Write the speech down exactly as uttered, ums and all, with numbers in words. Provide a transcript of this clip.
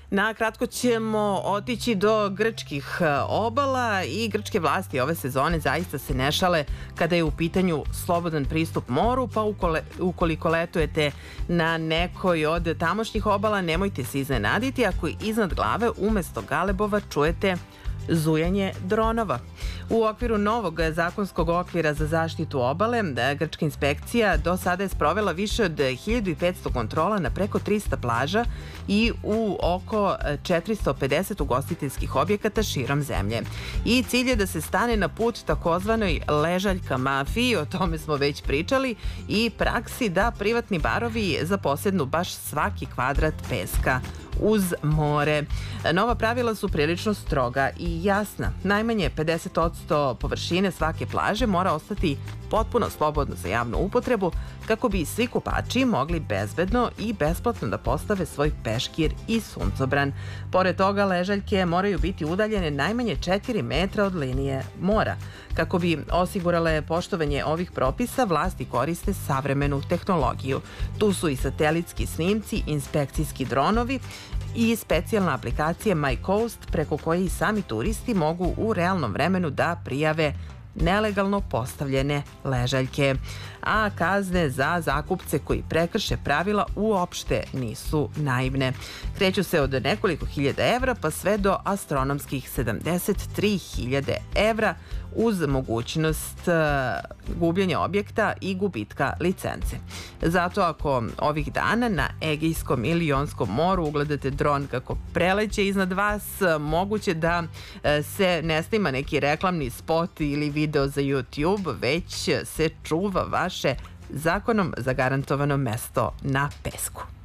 Na kratko ćemo otići do grčkih obala i grčke vlasti ove sezone zaista se ne šale kada je u pitanju slobodan pristup moru, pa ukoliko letujete na nekoj od tamošnjih obala, nemojte se iznenaditi ako iznad glave umesto galebova čujete zujanje dronova. U okviru novog zakonskog okvira za zaštitu obale, grčka inspekcija do sada je sprovela više od hiljadu petsto kontrola na preko trista plaža i u oko četiristo pedeset ugostiteljskih objekata širom zemlje. I cilj je da se stane na put takozvanoj ležaljka mafiji, o tome smo već pričali, i praksi da privatni barovi zaposednu baš svaki kvadrat peska uz more. Nova pravila su prilično stroga i jasna. Najmanje pedeset posto površine svake plaže mora ostati potpuno slobodno za javnu upotrebu kako bi svi kupači mogli bezbedno i besplatno da postave svoj peškir i suncobran. Pored toga, ležaljke moraju biti udaljene najmanje četiri metra od linije mora. Kako bi osigurale poštovanje ovih propisa, vlasti koriste savremenu tehnologiju. Tu su i satelitski snimci, inspekcijski dronovi i specijalna aplikacija My Coast preko koje i sami turisti mogu u realnom vremenu da prijave nelegalno postavljene ležaljke. A kazne za zakupce koji prekrše pravila uopšte nisu naivne. Kreću se od nekoliko hiljada evra pa sve do astronomskih sedamdeset tri hiljade evra uz mogućnost gubljenja objekta i gubitka licence. Zato ako ovih dana na Egejskom ili Jonskom moru ugledate dron kako preleće iznad vas, moguće da se ne snima neki reklamni spot ili video za YouTube, već se čuva vaše zakonom zagarantovano mesto na pesku.